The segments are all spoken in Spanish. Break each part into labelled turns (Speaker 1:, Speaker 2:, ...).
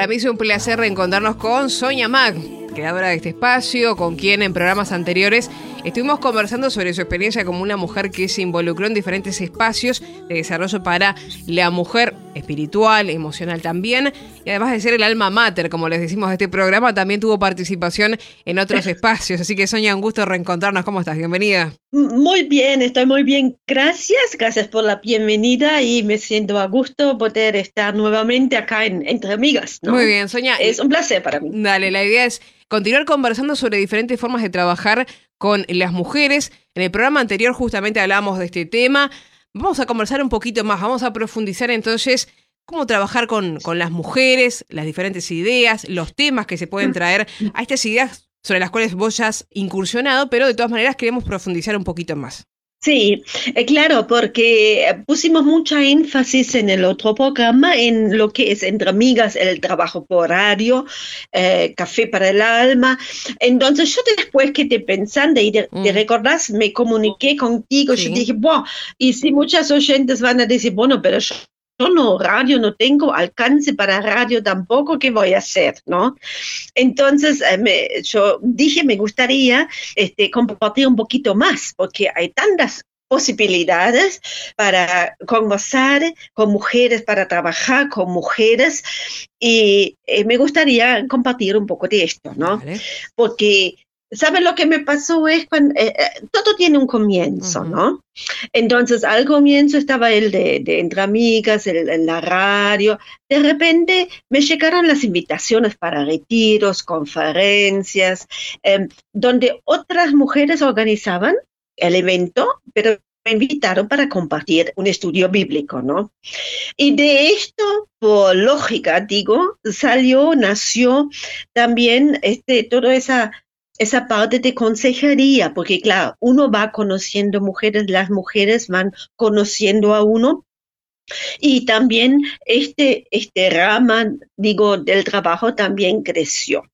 Speaker 1: Para mí es un placer reencontrarnos con Sonia Mac, creadora de este espacio, con quien en programas anteriores estuvimos conversando sobre su experiencia como una mujer que se involucró en diferentes espacios de desarrollo para la mujer espiritual, emocional también, y además de ser el alma mater, como les decimos de este programa, también tuvo participación en otros espacios. Así que, Sonia, un gusto reencontrarnos. ¿Cómo estás? Bienvenida.
Speaker 2: Muy bien, estoy muy bien. Gracias por la bienvenida y me siento a gusto poder estar nuevamente acá en Entre Amigas, ¿no?
Speaker 1: Muy bien, Sonia.
Speaker 2: Es un placer para mí.
Speaker 1: Dale, la idea es continuar conversando sobre diferentes formas de trabajar con las mujeres. En el programa anterior justamente hablábamos de este tema. Vamos a conversar un poquito más, vamos a profundizar entonces cómo trabajar con las mujeres, las diferentes ideas, los temas que se pueden traer a estas ideas sobre las cuales vos ya has incursionado, pero de todas maneras queremos profundizar un poquito más.
Speaker 2: Sí, claro, porque pusimos mucha énfasis en el otro programa en lo que es Entre Amigas, el trabajo por horario, Café para el Alma. Entonces yo después que te pensando y te recordás, me comuniqué contigo,
Speaker 1: Sí.
Speaker 2: yo dije, bueno, y si muchas oyentes van a decir, bueno, pero yo no radio, no tengo alcance para radio tampoco, ¿qué voy a hacer, no? Entonces yo dije, me gustaría compartir un poquito más, porque hay tantas posibilidades para conversar con mujeres, para trabajar con mujeres, y me gustaría compartir un poco de esto, ¿no?
Speaker 1: Vale.
Speaker 2: Porque ¿sabes lo que me pasó? Es cuando todo tiene un comienzo, ¿no? Entonces, al comienzo estaba el de Entre Amigas, en la radio. De repente me llegaron las invitaciones para retiros, conferencias, donde otras mujeres organizaban el evento, pero me invitaron para compartir un estudio bíblico, ¿no? Y de esto, por lógica, digo, nació también toda esa parte de consejería, porque claro, uno va conociendo mujeres, las mujeres van conociendo a uno, y también este rama, digo, del trabajo también creció.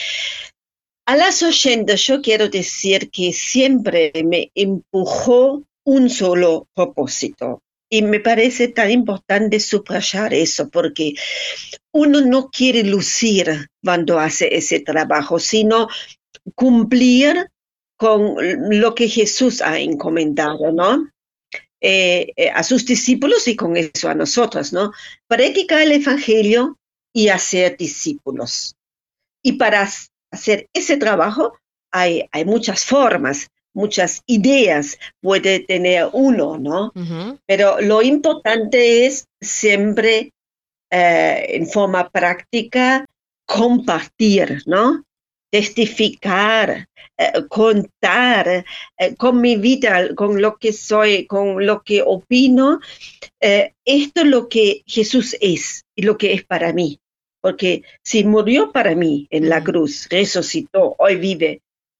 Speaker 2: A las oyentes yo quiero decir que siempre me empujó un solo propósito. Y me parece tan importante subrayar eso, porque uno no quiere lucir cuando hace ese trabajo, sino cumplir con lo que Jesús ha encomendado, ¿no? A sus discípulos y con eso a nosotros, ¿no? Predicar el Evangelio y hacer discípulos. Y para hacer ese trabajo hay muchas formas, muchas ideas puede tener uno, ¿no? Pero lo importante es siempre en forma práctica compartir, ¿no? Testificar, contar con mi vida, con lo que soy, con lo que opino. Esto es lo que Jesús es y lo que es para mí. Porque si murió para mí en la cruz, resucitó, hoy vive,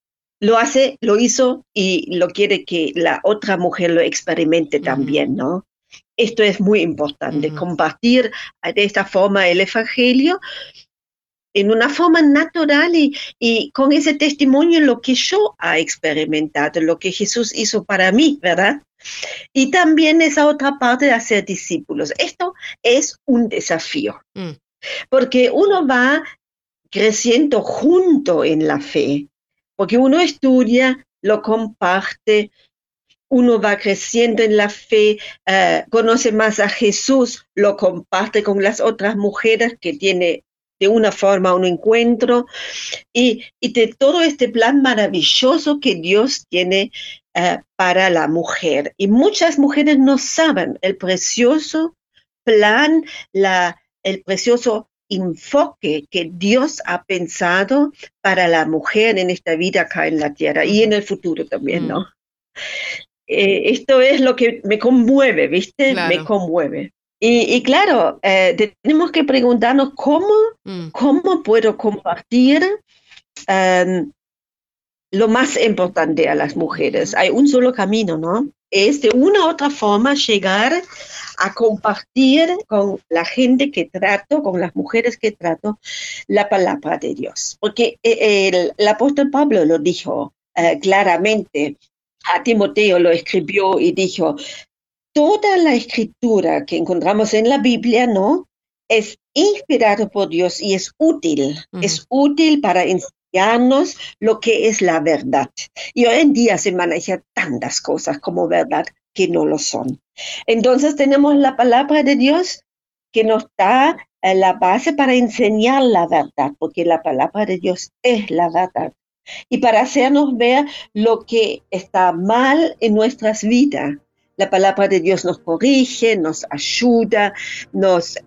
Speaker 2: lo hizo y lo quiere que la otra mujer lo experimente también, ¿no? Esto es muy importante, compartir de esta forma el Evangelio en una forma natural y con ese testimonio lo que yo he experimentado, lo que Jesús hizo para mí, ¿verdad? Y también esa otra parte de hacer discípulos. Esto es un desafío, porque uno va creciendo junto en la fe, porque uno estudia, lo comparte, uno va creciendo en la fe, conoce más a Jesús, lo comparte con las otras mujeres que tiene de una forma un encuentro, y de todo este plan maravilloso que Dios tiene para la mujer. Y muchas mujeres no saben el precioso plan, el precioso enfoque que Dios ha pensado para la mujer en esta vida acá en la tierra y en el futuro también, ¿no? Esto es lo que me conmueve, ¿viste?
Speaker 1: Claro.
Speaker 2: Me conmueve. Y claro, tenemos que preguntarnos cómo puedo compartir lo más importante a las mujeres. Hay un solo camino, ¿no? Es de una u otra forma llegar a compartir con la gente que trato, con las mujeres que trato, la palabra de Dios. Porque el apóstol Pablo lo dijo claramente, a Timoteo lo escribió y dijo, toda la escritura que encontramos en la Biblia, ¿no? es inspirado por Dios y es útil. Es útil para enseñarnos lo que es la verdad. Y hoy en día se manejan tantas cosas como verdad que no lo son. Entonces tenemos la palabra de Dios que nos da la base para enseñar la verdad, porque la palabra de Dios es la verdad. Y para hacernos ver lo que está mal en nuestras vidas. La palabra de Dios nos corrige, nos ayuda, nos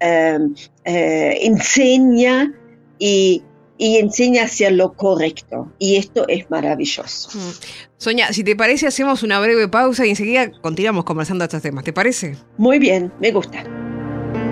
Speaker 2: enseña y enseña hacia lo correcto. Y esto es maravilloso.
Speaker 1: Sonia, si te parece, hacemos una breve pausa y enseguida continuamos conversando de estos temas. ¿Te parece?
Speaker 2: Muy bien, me gusta.